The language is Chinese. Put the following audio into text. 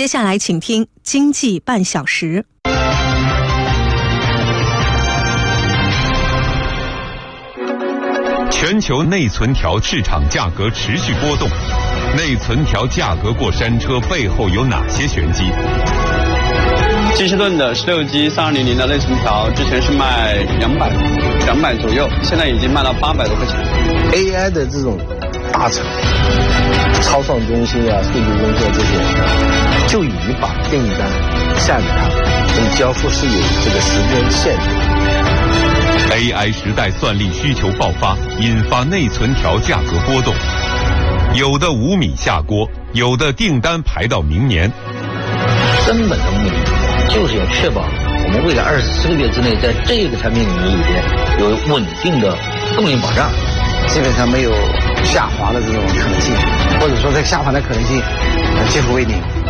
接下来请听经济半小时。 全球内存条市场价格持续波动，内存条价格过山车背后有哪些玄机？ 金士顿的16G 3200的内存条之前是卖200左右，现在已经卖到800多块钱。 AI 的这种大厂、超算中心啊、数据中心这些，就已经把订单下给他，跟交付是有这个时间限制。 AI 时代算力需求爆发，引发内存条价格波动，有的5米下锅，有的订单排到明年。 根本的目的就是要确保我们未来24个月之内，在这个产品领域里边有稳定的供应保障， 基本上没有下滑的这种可能性，或者说这个下滑的可能性几乎为零。